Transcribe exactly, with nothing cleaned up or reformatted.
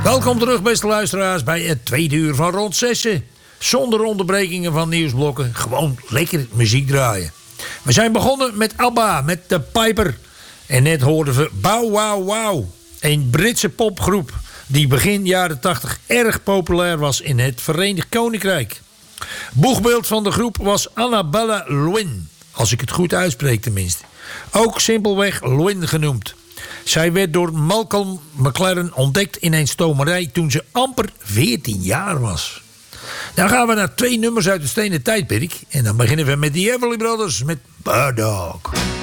Welkom terug, beste luisteraars, bij het tweede uur van Rond Zessen. Zonder onderbrekingen van nieuwsblokken, gewoon lekker muziek draaien. We zijn begonnen met ABBA, met de Piper. En net hoorden we Bow Wow Wow, een Britse popgroep die begin jaren tachtig erg populair was in het Verenigd Koninkrijk. Boegbeeld van de groep was Annabella Lwin, als ik het goed uitspreek tenminste. Ook simpelweg Lwin genoemd. Zij werd door Malcolm McLaren ontdekt in een stomerij toen ze amper veertien jaar was. Dan gaan we naar twee nummers uit het stenen tijdperk. En dan beginnen we met de Everly Brothers met Bird Dog.